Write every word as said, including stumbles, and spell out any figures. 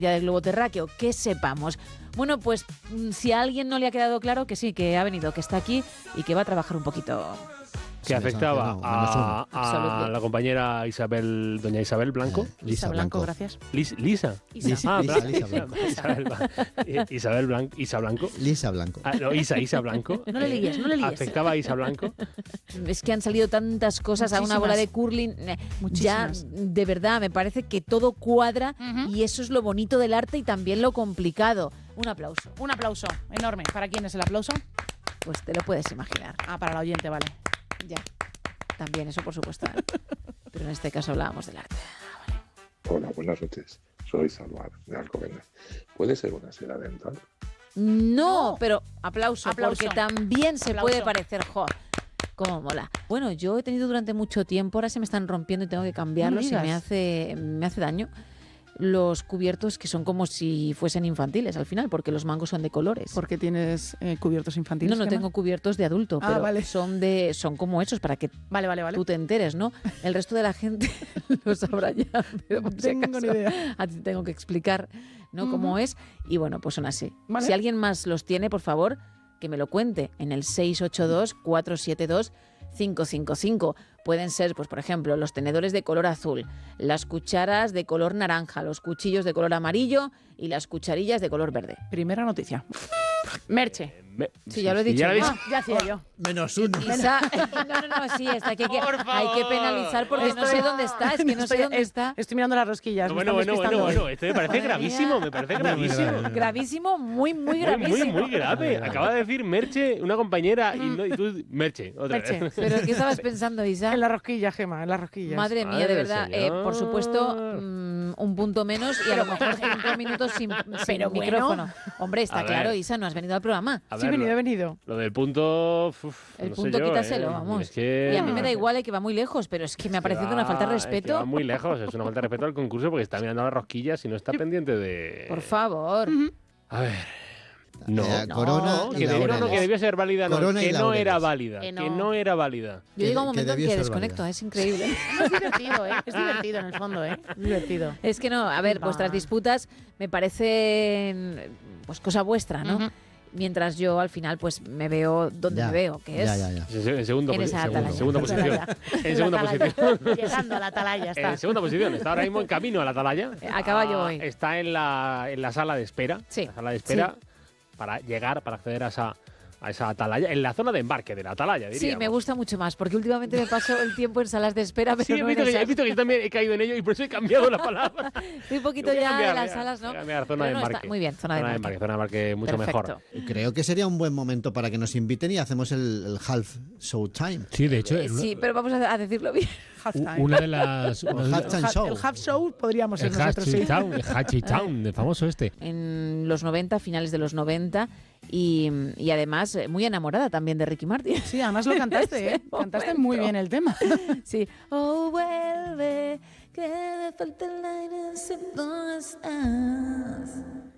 ya del globo terráqueo, que sepamos. Bueno, pues si a alguien no le ha quedado claro, que sí, que ha venido, que está aquí y que va a trabajar un poquito. Que afectaba a, a la compañera Isabel, doña Isabel Blanco. Eh, Lisa Blanco, Blanco, gracias. Lis, Lisa. Lisa. Ah, Lisa, Lisa Blanco. Isabel, Isabel Blanco. Isa Blanco. Lisa Blanco. Ah, no, Isa, Isa Blanco. No le líes, no le líes. Afectaba a Isa Blanco. Es que han salido tantas cosas Muchísimas. a una bola de curling. Muchísimas. Ya, de verdad, me parece que todo cuadra uh-huh. y eso es lo bonito del arte y también lo complicado. Un aplauso. Un aplauso enorme. ¿Para quién es el aplauso? Pues te lo puedes imaginar. Ah, para el oyente, vale. Ya. También, eso por supuesto. ¿eh? Pero en este caso hablábamos del arte. Ah, vale. Hola, buenas noches. Soy Salvar, de Alcobendas. ¿Puede ser una seda dental? No, no. pero aplauso, aplauso, porque también se aplauso. puede parecer hot. Cómo mola. Bueno, yo he tenido durante mucho tiempo, ahora se me están rompiendo y tengo que cambiarlos y me hace, me hace daño. Los cubiertos que son como si fuesen infantiles al final, porque los mangos son de colores. ¿Por qué tienes eh, cubiertos infantiles? No, no Gemma? tengo cubiertos de adulto, ah, pero vale. son de son como esos para que vale, vale, vale. tú te enteres, ¿no? El resto de la gente lo sabrá ya. Pero no tengo si acaso, ni idea. A ti te tengo que explicar, ¿no? Uh-huh. Cómo es. Y bueno, pues son así. ¿Vale? Si alguien más los tiene, por favor, que me lo cuente en el seis ocho dos, cuatro siete dos, cinco cinco cinco. Pueden ser, pues por ejemplo, los tenedores de color azul, las cucharas de color naranja, los cuchillos de color amarillo y las cucharillas de color verde. Primera noticia. Merche. Me, sí, ya lo he dicho. Ya, lo he dicho. Ah, ya hacía yo. Menos uno. Isa, no, no, no, sí, está aquí hay que, hay que penalizar porque estoy, no sé dónde está, es que no estoy, sé dónde es, está. Estoy mirando las rosquillas. No, bueno, bueno, bueno, bueno, esto me parece gravísimo, me parece gravísimo. Gravísimo, muy, muy gravísimo. Muy, muy, muy grave. Acaba de decir Merche, una compañera, y, no, y tú, Merche, otra Merche. vez. ¿Pero qué estabas pensando, Isa? En la rosquilla, Gemma, en las rosquillas. Madre mía, de verdad, eh, por supuesto, mmm, un punto menos y a lo mejor cinco minutos sin, sin micrófono. Bueno. Hombre, está claro, Isa, no has venido al programa. A sí, he ver, venido, he venido. Lo del punto... Uf, el no punto sé yo, quítaselo, eh. vamos. Es que, y a mí me da igual eh, que va muy lejos, pero es que me ha parecido va, una falta de respeto. Es que va muy lejos, es una falta de respeto al concurso porque está mirando las rosquillas y no está pendiente de... Por favor. Uh-huh. A ver... No, eh, no, corona que, debió, no, que debió ser válida, no, corona que no era válida, que no. que no era válida. Yo digo un momento que en que desconecto, válida. Es increíble. No, es divertido, ¿eh? Es divertido en el fondo, ¿eh? Es divertido. Es que no, a ver, Va. vuestras disputas me parecen pues cosa vuestra, ¿no? Uh-huh. Mientras yo al final pues me veo donde ya, me veo, que es ya, ya, ya. en segundo, en esa segundo, segunda posición. En segunda posición. Llegando a la atalaya está. En segunda posición, está ahora mismo en camino a la atalaya. A caballo hoy. Está en la, en la sala de espera. Sí. La sala de espera sí. para llegar, para acceder a esa, a esa atalaya, en la zona de embarque de la atalaya, diríamos. Sí, me gusta mucho más, porque últimamente me paso el tiempo en salas de espera, pero sí, no he visto, en que, esas. he visto que yo también he caído en ello y por eso he cambiado la palabra. Estoy un poquito ya cambiar, en las salas, ¿no? Cambiar, zona de no, embarque. Está muy bien, zona, zona de embarque. embarque. Zona de embarque mucho Perfecto. mejor. Creo que sería un buen momento para que nos inviten y hacemos el, el half show time. Sí, de hecho. Eh, sí, pero vamos a, a decirlo bien. Una de las... Una el halftime show. El half show podríamos ser el nosotros, sí. Town, el Hatchet Town, el famoso este. En los noventa, finales de los noventa, y, y además muy enamorada también de Ricky Martin. Sí, además lo cantaste, ¿eh? Cantaste muy bien el tema. Sí. Oh, vuelve, que me falta el aire si no estás.